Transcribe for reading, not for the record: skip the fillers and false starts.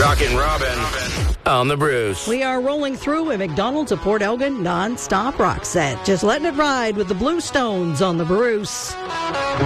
Rockin' Robin on the Bruce. We are rolling through a McDonald's of Port Elgin non-stop rock set. Just letting it ride with the Blue Stones on the Bruce.